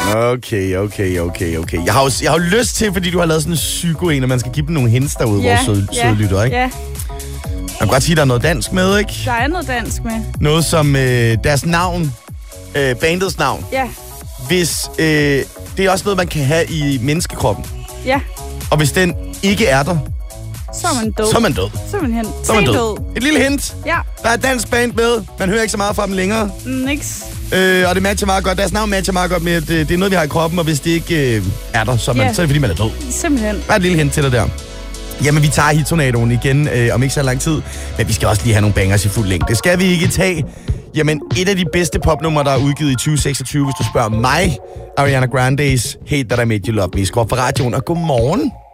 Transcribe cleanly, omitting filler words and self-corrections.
Okay. Jeg har jo lyst til, fordi du har lavet sådan en psyko-en, at man skal give dem nogle hints derude, vores søde lytter, ikke? Ja. Man kan godt sige, at der er noget dansk med, ikke? Der er noget dansk med. Noget som deres navn, bandets navn. Ja. Hvis det er også noget, man kan have i menneskekroppen. Ja. Og hvis den ikke er der, så er man død. Simpelthen. Så er man død. Et lille hint. Ja. Der er et dansk band med. Man hører ikke så meget fra dem længere. Niks. Og det matcher meget godt. Deres navn matcher meget godt med, at det er noget, vi har i kroppen, og hvis det ikke er der, så er det fordi, man er død. Simpelthen. Der er et lille hint til dig der. Jamen, vi tager hittornadoen igen om ikke så lang tid, men vi skal også lige have nogle bangers i fuld længde. Det skal vi ikke tage. Jamen, et af de bedste popnumre, der er udgivet i 2026, hvis du spørger mig, Ariana Grande's Hate That I Made You Love Me. Skru op for radioen, og godmorgen.